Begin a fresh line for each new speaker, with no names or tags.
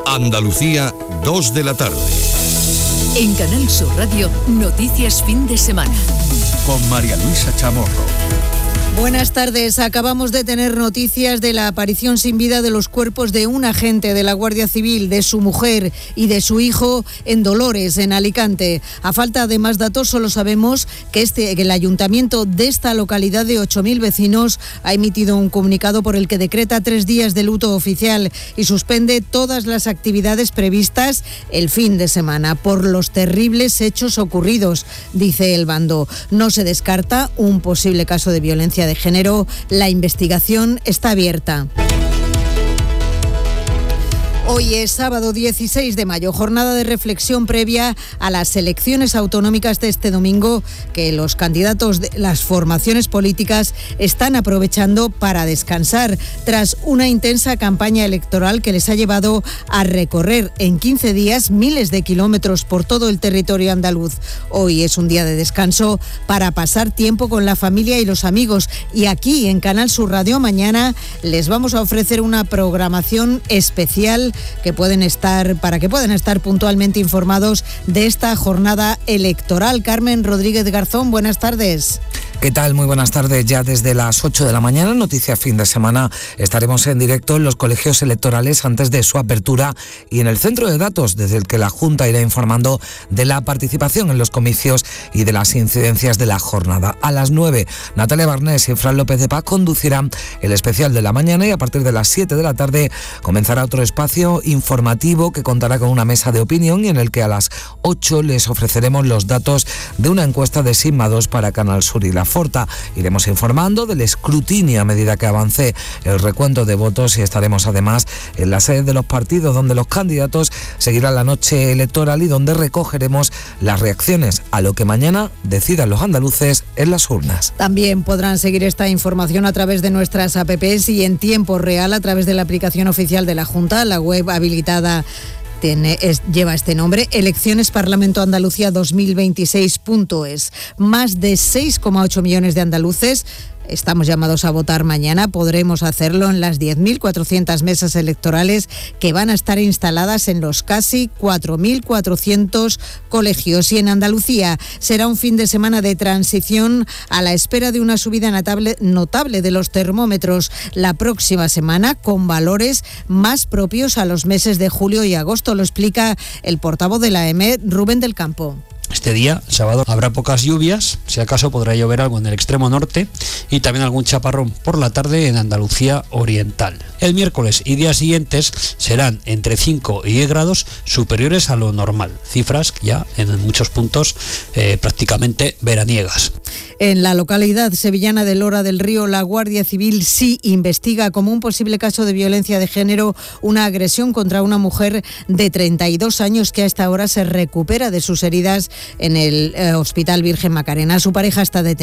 Andalucía, 2 de la tarde.
En Canal Sur Radio, Noticias Fin de Semana.
Con María Luisa Chamorro.
Buenas tardes. Acabamos de tener noticias de la aparición sin vida de los cuerpos de un agente de la Guardia Civil, de su mujer y de su hijo en Dolores, en Alicante. A falta de más datos, solo sabemos que el ayuntamiento de esta localidad de 8.000 vecinos ha emitido un comunicado por el que decreta 3 días de luto oficial y suspende todas las actividades previstas el fin de semana por los terribles hechos ocurridos, dice el bando. No se descarta un posible caso de violencia de género. La investigación está abierta. Hoy es sábado 16 de mayo, jornada de reflexión previa a las elecciones autonómicas de este domingo que los candidatos de las formaciones políticas están aprovechando para descansar tras una intensa campaña electoral que les ha llevado a recorrer en 15 días miles de kilómetros por todo el territorio andaluz. Hoy es un día de descanso para pasar tiempo con la familia y los amigos, y aquí en Canal Sur Radio mañana les vamos a ofrecer una programación especial para que puedan estar puntualmente informados de esta jornada electoral. Carmen Rodríguez Garzón, buenas tardes.
¿Qué tal? Muy buenas tardes. Ya desde las 8 de la mañana, Noticias Fin de Semana, estaremos en directo en los colegios electorales antes de su apertura y en el centro de datos desde el que la Junta irá informando de la participación en los comicios y de las incidencias de la jornada. A las 9, Natalia Barnés y Fran López de Paz conducirán el especial de la mañana y a partir de las 7 de la tarde comenzará otro espacio informativo que contará con una mesa de opinión y en el que a las 8 les ofreceremos los datos de una encuesta de Sigma 2 para Canal Sur y La Forta. Iremos informando del escrutinio a medida que avance el recuento de votos y estaremos además en la sede de los partidos donde los candidatos seguirán la noche electoral y donde recogeremos las reacciones a lo que mañana decidan los andaluces en las urnas.
También podrán seguir esta información a través de nuestras apps y en tiempo real a través de la aplicación oficial de la Junta. La web habilitada lleva este nombre, eleccionesparlamentoandalucía2026.es. Más de 6,8 millones de andaluces estamos llamados a votar mañana. Podremos hacerlo en las 10.400 mesas electorales que van a estar instaladas en los casi 4.400 colegios. Y en Andalucía será un fin de semana de transición a la espera de una subida notable de los termómetros la próxima semana, con valores más propios a los meses de julio y agosto. Lo explica el portavoz de la EMET, Rubén del Campo.
Este día, sábado, habrá pocas lluvias, si acaso podrá llover algo en el extremo norte y también algún chaparrón por la tarde en Andalucía oriental. El miércoles y días siguientes serán entre 5 y 10 grados superiores a lo normal, cifras ya en muchos puntos prácticamente veraniegas.
En la localidad sevillana de Lora del Río, la Guardia Civil sí investiga como un posible caso de violencia de género una agresión contra una mujer de 32 años que a esta hora se recupera de sus heridas en el Hospital Virgen Macarena. Su pareja está detenida.